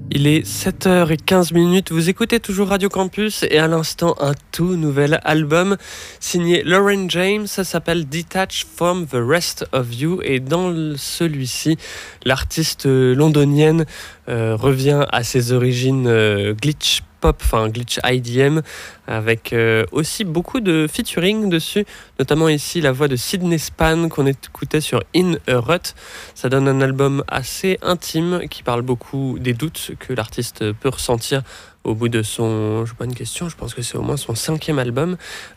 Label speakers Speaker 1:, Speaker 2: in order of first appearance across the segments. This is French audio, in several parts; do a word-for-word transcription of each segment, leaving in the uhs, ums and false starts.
Speaker 1: Il est sept heures quinze, vous écoutez toujours Radio Campus et à l'instant un tout nouvel album signé Lauren James, ça s'appelle Detached from the Rest of You et dans celui-ci l'artiste londonienne euh, revient à ses origines euh, glitch pop, enfin glitch I D M avec euh, aussi beaucoup de featuring dessus, notamment ici la voix de Sydney Span qu'on écoutait sur In a Rut. Ça donne un album assez intime qui parle beaucoup des doutes que l'artiste peut ressentir au bout de son, je sais pas une question, je pense que c'est au moins son cinquième album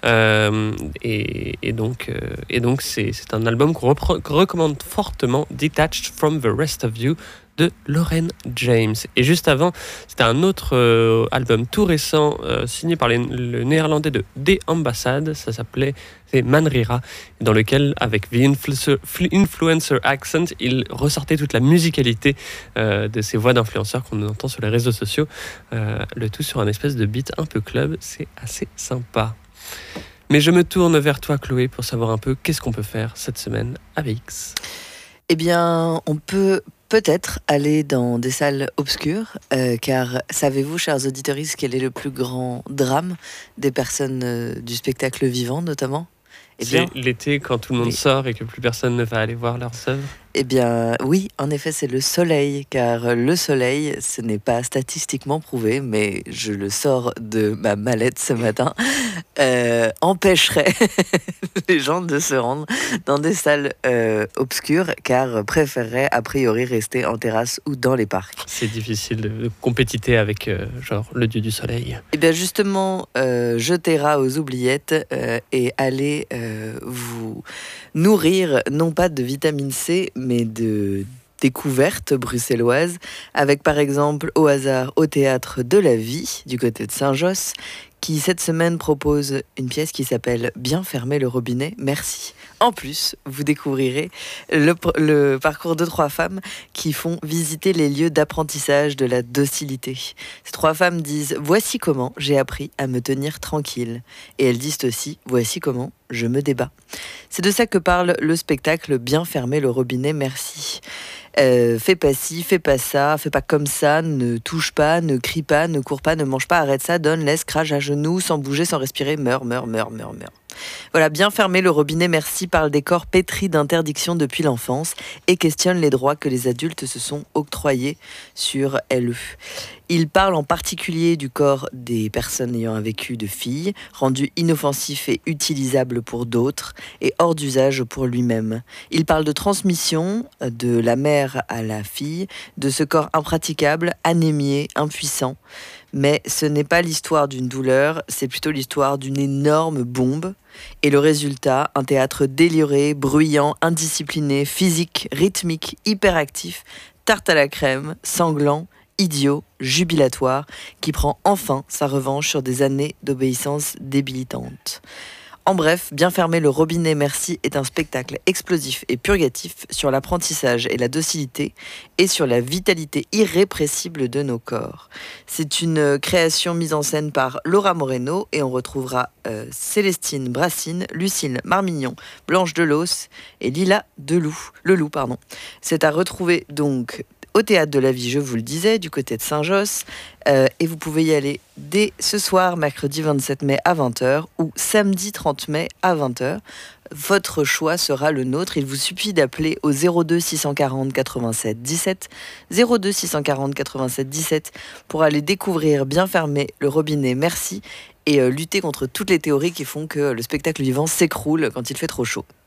Speaker 1: euh, et, et donc, euh, et donc c'est, c'est un album qu'on repre- qu'on recommande fortement, Detached from the Rest of You de Lauren James. Et juste avant, c'était un autre euh, album tout récent euh, signé par les, le néerlandais de The Ambassade, ça s'appelait c'est Manrira, dans lequel, avec The Influencer, Influencer Accent, il ressortait toute la musicalité euh, de ces voix d'influenceurs qu'on entend sur les réseaux sociaux, euh, le tout sur un espèce de beat un peu club, c'est assez sympa. Mais je me tourne vers toi, Chloé, pour savoir un peu qu'est-ce qu'on peut faire cette semaine à V X.
Speaker 2: Eh bien, on peut peut-être aller dans des salles obscures, euh, car savez-vous, chers auditeurs, quel est le plus grand drame des personnes euh, du spectacle vivant, notamment ? Eh bien,
Speaker 1: c'est l'été, quand tout le monde oui. sort et que plus personne ne va aller voir leurs œuvres.
Speaker 2: Eh bien, oui, en effet, c'est le soleil, car le soleil, ce n'est pas statistiquement prouvé, mais je le sors de ma mallette ce matin, euh, empêcherait les gens de se rendre dans des salles euh, obscures, car préféreraient a priori rester en terrasse ou dans les parcs.
Speaker 1: C'est difficile de compétiter avec euh, genre le dieu du soleil.
Speaker 2: Eh bien, justement, euh, jetez ras aux oubliettes euh, et allez euh, vous nourrir, non pas de vitamine C, mais de découvertes bruxelloises, avec par exemple au hasard au Théâtre de la Vie, du côté de Saint-Josse, qui cette semaine propose une pièce qui s'appelle « Bien fermer le robinet, merci ». En plus, vous découvrirez le, le parcours de trois femmes qui font visiter les lieux d'apprentissage de la docilité. Ces trois femmes disent « Voici comment j'ai appris à me tenir tranquille ». Et elles disent aussi « Voici comment je me débat ». C'est de ça que parle le spectacle « Bien fermer le robinet, merci ». Euh, fais pas ci, fais pas ça, fais pas comme ça, ne touche pas, ne crie pas, ne cours pas, ne mange pas, arrête ça, donne, laisse, crache à genoux, sans bouger, sans respirer, meurs, meurs, meurs, meurs, meurs. Voilà, Bien fermer le robinet, merci parle des corps pétris d'interdictions depuis l'enfance et questionne les droits que les adultes se sont octroyés sur L E. Il parle en particulier du corps des personnes ayant un vécu de filles, rendu inoffensif et utilisable pour d'autres et hors d'usage pour lui-même. Il parle de transmission de la mère à la fille, de ce corps impraticable, anémié, impuissant. Mais ce n'est pas l'histoire d'une douleur, c'est plutôt l'histoire d'une énorme bombe. Et le résultat, un théâtre déliré, bruyant, indiscipliné, physique, rythmique, hyperactif, tarte à la crème, sanglant, idiot, jubilatoire, qui prend enfin sa revanche sur des années d'obéissance débilitante. En bref, Bien fermer le robinet, merci est un spectacle explosif et purgatif sur l'apprentissage et la docilité et sur la vitalité irrépressible de nos corps. C'est une création mise en scène par Laura Moreno et on retrouvera euh, Célestine Brassine, Lucille Marmignon, Blanche Delos et Lila Deloup, Leloup. Pardon. C'est à retrouver donc au Théâtre de la Vie, je vous le disais, du côté de Saint-Josse. Euh, et vous pouvez y aller dès ce soir, mercredi vingt-sept mai à vingt heures ou samedi trente mai à vingt heures. Votre choix sera le nôtre. Il vous suffit d'appeler au zéro deux six cent quarante quatre-vingt-sept dix-sept, zéro deux six cent quarante quatre-vingt-sept dix-sept pour aller découvrir Bien fermer le robinet, merci, et euh, lutter contre toutes les théories qui font que le spectacle vivant s'écroule quand il fait trop chaud.